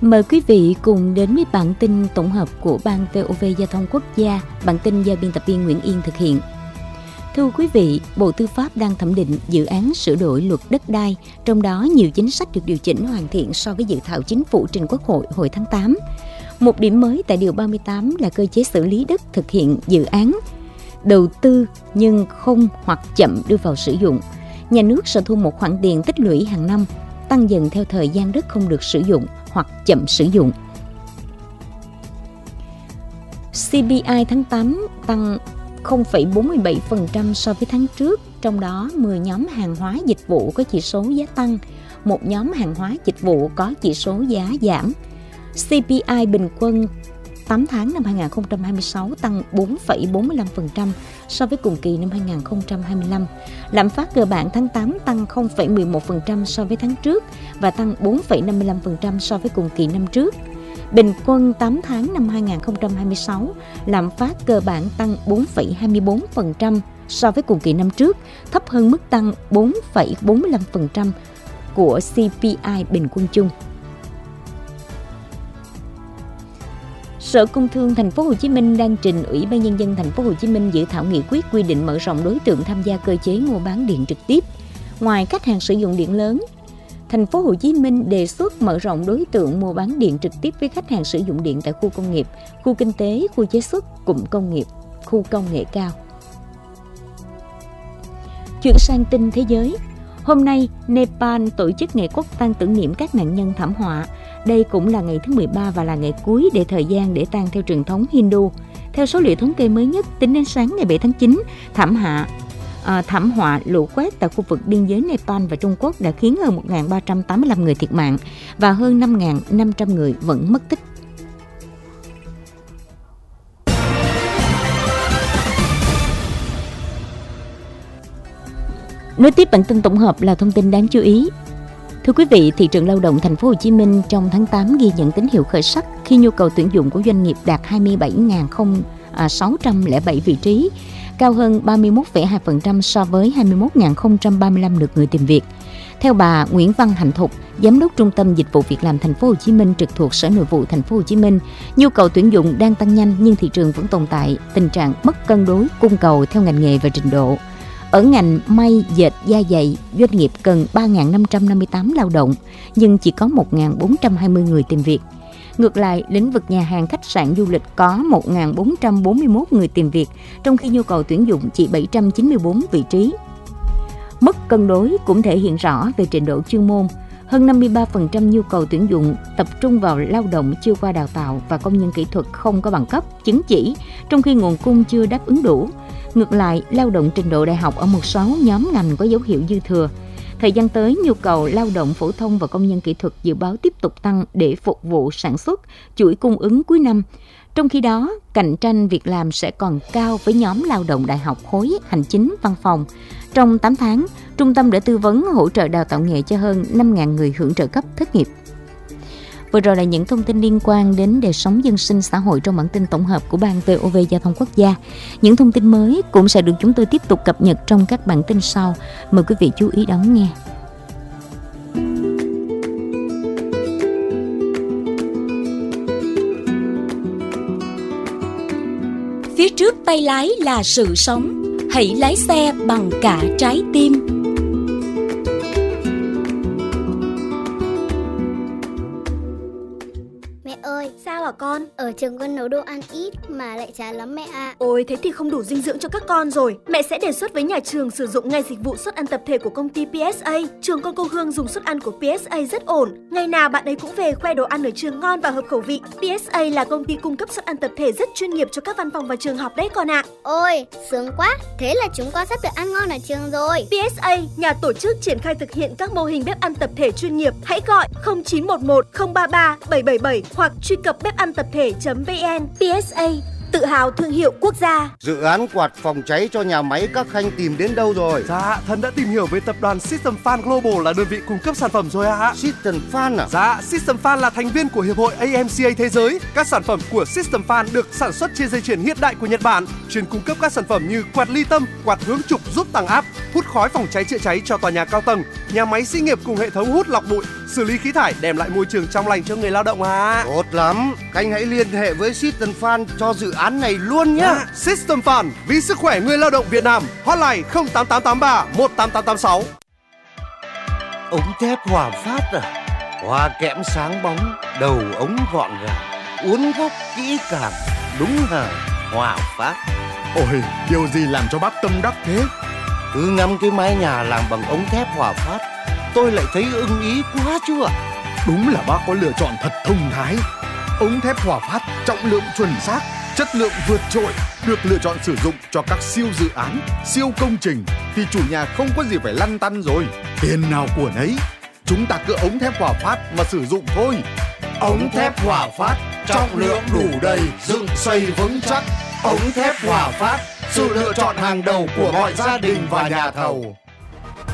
Mời quý vị cùng đến với bản tin tổng hợp của Ban VOV Giao thông Quốc gia. Bản tin do biên tập viên Nguyễn Yên thực hiện. Thưa quý vị, Bộ Tư pháp đang thẩm định dự án sửa đổi luật đất đai, trong đó nhiều chính sách được điều chỉnh hoàn thiện so với dự thảo chính phủ trình Quốc hội hồi tháng 8. Một điểm mới tại Điều 38 là cơ chế xử lý đất thực hiện dự án đầu tư nhưng không hoặc chậm đưa vào sử dụng. Nhà nước sẽ thu một khoản tiền tích lũy hàng năm, tăng dần theo thời gian đất không được sử dụng hoặc chậm sử dụng. CPI tháng 8 tăng 0,47% so với tháng trước, trong đó 10 nhóm hàng hóa dịch vụ có chỉ số giá tăng, một nhóm hàng hóa dịch vụ có chỉ số giá giảm. CPI bình quân 8 tháng năm 2026 tăng 4,45% so với cùng kỳ năm 2025. Lạm phát cơ bản tháng 8 tăng 0,11% so với tháng trước và tăng 4,55% so với cùng kỳ năm trước. Bình quân 8 tháng năm 2026, lạm phát cơ bản tăng 4,24% so với cùng kỳ năm trước, thấp hơn mức tăng 4,45% của CPI bình quân chung. Sở Công Thương Thành phố Hồ Chí Minh đang trình Ủy ban Nhân dân Thành phố Hồ Chí Minh dự thảo nghị quyết quy định mở rộng đối tượng tham gia cơ chế mua bán điện trực tiếp. Ngoài khách hàng sử dụng điện lớn, Thành phố Hồ Chí Minh đề xuất mở rộng đối tượng mua bán điện trực tiếp với khách hàng sử dụng điện tại khu công nghiệp, khu kinh tế, khu chế xuất, cụm công nghiệp, khu công nghệ cao. Chuyển sang tin thế giới. Hôm nay, Nepal tổ chức ngày quốc tang tưởng niệm các nạn nhân thảm họa. Đây cũng là ngày thứ 13 và là ngày cuối để thời gian để tang theo truyền thống Hindu. Theo số liệu thống kê mới nhất, tính đến sáng ngày 7 tháng 9, thảm họa lũ quét tại khu vực biên giới Nepal và Trung Quốc đã khiến hơn 1.385 người thiệt mạng và hơn 5.500 người vẫn mất tích. Nối tiếp bản tin tổng hợp là thông tin đáng chú ý. Thưa quý vị, thị trường lao động Thành phố Hồ Chí Minh trong tháng 8 ghi nhận tín hiệu khởi sắc khi nhu cầu tuyển dụng của doanh nghiệp đạt 27.607 vị trí, cao hơn 31,2% so với 21.035 lượt người tìm việc. Theo bà Nguyễn Văn Hạnh Thục, Giám đốc Trung tâm Dịch vụ Việc làm Thành phố Hồ Chí Minh trực thuộc Sở Nội vụ Thành phố Hồ Chí Minh, nhu cầu tuyển dụng đang tăng nhanh nhưng thị trường vẫn tồn tại tình trạng mất cân đối cung cầu theo ngành nghề và trình độ. Ở ngành may, dệt, da giày, doanh nghiệp cần 3.558 lao động, nhưng chỉ có 1.420 người tìm việc. Ngược lại, lĩnh vực nhà hàng, khách sạn, du lịch có 1.441 người tìm việc, trong khi nhu cầu tuyển dụng chỉ 794 vị trí. Mất cân đối cũng thể hiện rõ về trình độ chuyên môn. Hơn 53% nhu cầu tuyển dụng tập trung vào lao động chưa qua đào tạo và công nhân kỹ thuật không có bằng cấp, chứng chỉ, trong khi nguồn cung chưa đáp ứng đủ. Ngược lại, lao động trình độ đại học ở một số nhóm ngành có dấu hiệu dư thừa. Thời gian tới, nhu cầu lao động phổ thông và công nhân kỹ thuật dự báo tiếp tục tăng để phục vụ sản xuất, chuỗi cung ứng cuối năm. Trong khi đó, cạnh tranh việc làm sẽ còn cao với nhóm lao động đại học khối hành chính văn phòng. Trong 8 tháng, trung tâm đã tư vấn hỗ trợ đào tạo nghề cho hơn 5.000 người hưởng trợ cấp thất nghiệp. Vừa rồi là những thông tin liên quan đến đời sống dân sinh xã hội trong bản tin tổng hợp của Ban VOV Giao thông Quốc gia. Những thông tin mới cũng sẽ được chúng tôi tiếp tục cập nhật trong các bản tin sau. Mời quý vị chú ý đón nghe. Phía trước tay lái là sự sống, hãy lái xe bằng cả trái tim. Sao hả con? Ở trường con nấu đồ ăn ít mà lại chán lắm mẹ ạ. Ôi thế thì không đủ dinh dưỡng cho các con rồi. Mẹ sẽ đề xuất với nhà trường sử dụng ngay dịch vụ suất ăn tập thể của công ty PSA. Trường con cô Hương dùng suất ăn của PSA rất ổn. Ngày nào bạn ấy cũng về khoe đồ ăn ở trường ngon và hợp khẩu vị. PSA là công ty cung cấp suất ăn tập thể rất chuyên nghiệp cho các văn phòng và trường học đấy con ạ. Ôi, sướng quá. Thế là chúng con sắp được ăn ngon ở trường rồi. PSA, nhà tổ chức triển khai thực hiện các mô hình bếp ăn tập thể chuyên nghiệp. Hãy gọi 0911 033 777 hoặc truy cập bếp-ăn-tập-thể.vn. PSA, tự hào thương hiệu quốc gia. Dự án quạt phòng cháy cho nhà máy các khanh tìm đến đâu rồi? Dạ, Thần đã tìm hiểu về tập đoàn System Fan Global là đơn vị cung cấp sản phẩm rồi ạ. System Fan à? Dạ, System Fan là thành viên của Hiệp hội AMCA Thế giới. Các sản phẩm của System Fan được sản xuất trên dây chuyền hiện đại của Nhật Bản, chuyên cung cấp các sản phẩm như quạt ly tâm, quạt hướng trục giúp tăng áp, hút khói phòng cháy chữa cháy cho tòa nhà cao tầng, nhà máy xí nghiệp cùng hệ thống hút lọc bụi, xử lý khí thải, đem lại môi trường trong lành cho người lao động à. Tốt lắm, Khanh hãy liên hệ với System Fan cho dự án này luôn nhé. System Fan, vì sức khỏe người lao động Việt Nam. Hotline 08883 18886. Ống thép Hòa Phát à? Hoa kẽm sáng bóng, đầu ống gọn gàng, uốn góc kỹ càng, đúng hàng Hòa Phát. Ôi, điều gì làm cho bác tâm đắc thế? Cứ ngắm cái mái nhà làm bằng ống thép Hòa Phát, tôi lại thấy ưng ý quá chứ ạ. Đúng là bác có lựa chọn thật thông thái. Ống thép Hòa Phát trọng lượng chuẩn xác, chất lượng vượt trội, được lựa chọn sử dụng cho các siêu dự án, siêu công trình thì chủ nhà không có gì phải lăn tăn rồi. Tiền nào của nấy, chúng ta cứ ống thép Hòa Phát mà sử dụng thôi. Ống thép Hòa Phát, trọng lượng đủ đầy, dựng xây vững chắc. Ống thép Hòa Phát, sự lựa chọn hàng đầu của mọi gia đình và nhà thầu.